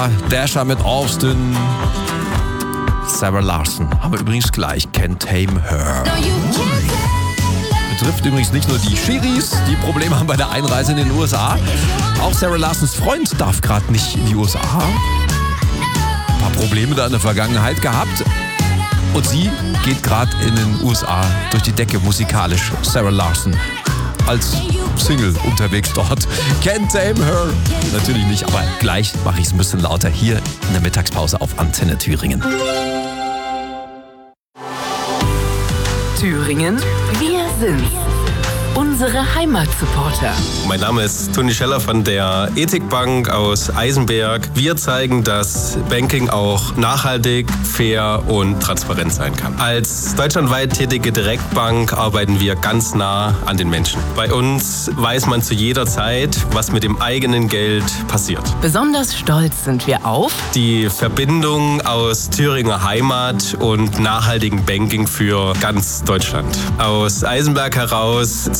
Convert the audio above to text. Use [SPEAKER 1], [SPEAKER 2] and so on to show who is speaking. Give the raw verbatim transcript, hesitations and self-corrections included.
[SPEAKER 1] A, Dasher mit Austin. Sarah Larson haben wir übrigens gleich. Can't Tame Her. Betrifft übrigens nicht nur die Schiris, die Probleme haben bei der Einreise in den U S A. Auch Sarah Larsons Freund darf gerade nicht in die U S A. Ein paar Probleme da in der Vergangenheit gehabt. Und sie geht gerade in den U S A durch die Decke musikalisch. Sarah Larson als Single unterwegs dort. Can't Tame Her. Natürlich nicht, aber gleich mache ich es ein bisschen lauter hier in der Mittagspause auf Antenne Thüringen.
[SPEAKER 2] Thüringen, wir sind's. Unsere Heimatsupporter.
[SPEAKER 3] Mein Name ist Toni Scheller von der Ethikbank aus Eisenberg. Wir zeigen, dass Banking auch nachhaltig, fair und transparent sein kann. Als deutschlandweit tätige Direktbank arbeiten wir ganz nah an den Menschen. Bei uns weiß man zu jeder Zeit, was mit dem eigenen Geld passiert.
[SPEAKER 2] Besonders stolz sind wir auf
[SPEAKER 3] die Verbindung aus Thüringer Heimat und nachhaltigem Banking für ganz Deutschland. Aus Eisenberg heraus